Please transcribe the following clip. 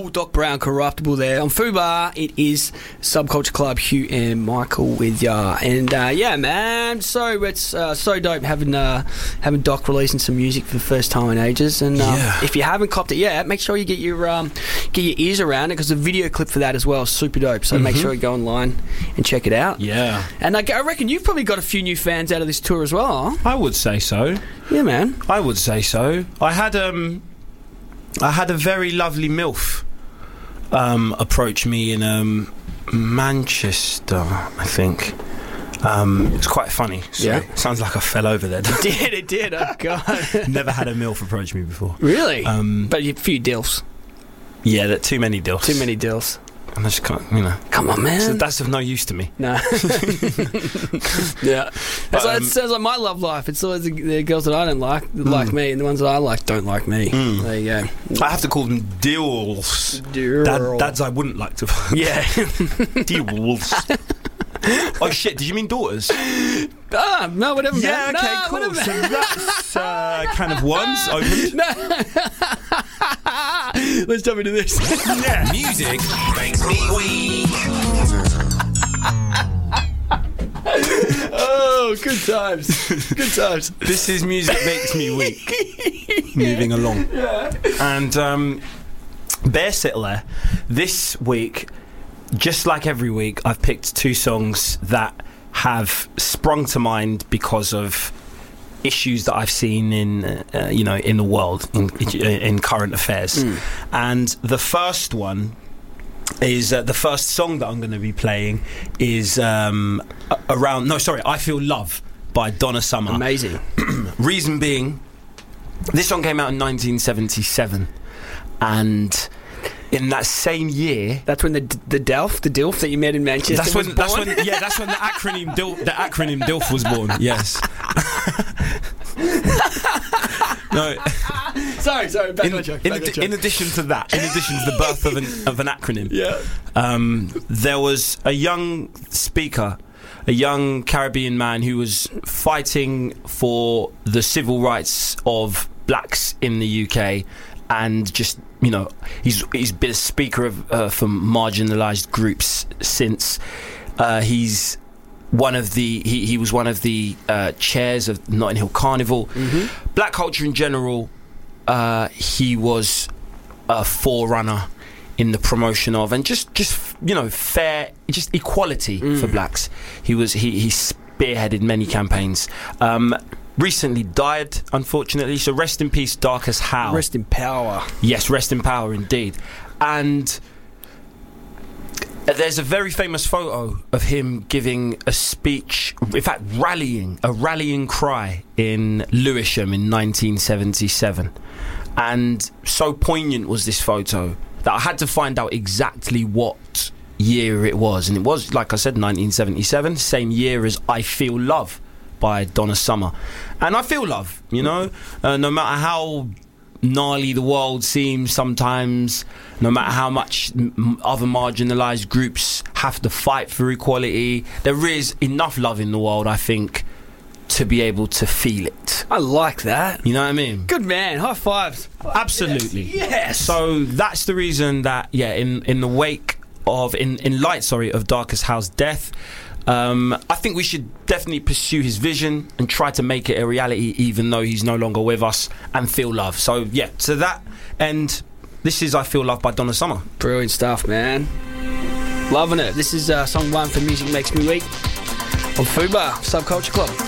cool. Doc Brown, Corruptible there. On Fubar, it is Subculture Club, Hugh and Michael with ya. And yeah, man, so it's so dope having Doc releasing some music for the first time in ages. And if you haven't copped it yet, make sure you get your ears around it, because the video clip for that as well is super dope. So make sure you go online and check it out. Yeah. And I reckon you've probably got a few new fans out of this tour as well, huh? I would say so. Yeah, man. I would say so. I had a very lovely MILF approach me in Manchester, I think. It's quite funny. Yeah. Sounds like I fell over there. It did. Oh, God. Never had a MILF approach me before. Really? But a few dilfs. Yeah, too many dilfs. Too many dilfs. And I just can't, Come on, man. So that's of no use to me. No. Yeah. It sounds like my love life. It's always the girls that I don't like me, and the ones that I like don't like me. There you go. I have to call them dilfs. Dads I wouldn't like to. Yeah. Dilfs. Oh shit, did you mean daughters? No, whatever. Yeah, man. okay, No, cool. whatever. So that's can of worms opened. Let's jump into this. Yeah. Music makes me weak. Oh, good times. Good times. This is Music Makes Me Weak. Moving along. Yeah. And Bear Sittler, this week, just like every week, I've picked two songs that have sprung to mind because of issues that I've seen in the world, in current affairs. And the first one is the first song that I'm going to be playing is I Feel Love by Donna Summer. Amazing. Reason being, this song came out in 1977, and in that same year, that's when the DILF that you met in Manchester. That's when the acronym DILF was born. Yes. No. Sorry. Back on track. In addition to the birth of an acronym, there was a young speaker, a young Caribbean man who was fighting for the civil rights of blacks in the UK, and just he's been a speaker for marginalised groups since. He was one of the chairs of Notting Hill Carnival. Black culture in general, he was a forerunner in the promotion of, and just fair, just equality for blacks. He spearheaded many campaigns. Recently died, unfortunately, so rest in peace, Darcus Howe. Rest in power. Yes, rest in power indeed. And there's a very famous photo of him giving a speech, in fact a rallying cry in Lewisham in 1977. And so poignant was this photo that I had to find out exactly what year it was. And it was, like I said, 1977, same year as I Feel Love by Donna Summer. And I feel love, no matter how gnarly the world seems sometimes, no matter how much other marginalised groups have to fight for equality, there is enough love in the world, I think, to be able to feel it. I like that. You know what I mean? Good man. High fives. Absolutely. Yes. So that's the reason that, in the wake of, in light of Darcus Howe's death, I think we should definitely pursue his vision and try to make it a reality, even though he's no longer with us, and feel love. So to that end, this is I Feel Love by Donna Summer. Brilliant stuff, man. Loving it. This is song 1 for Music Makes Me Weak on Fubar Subculture Club.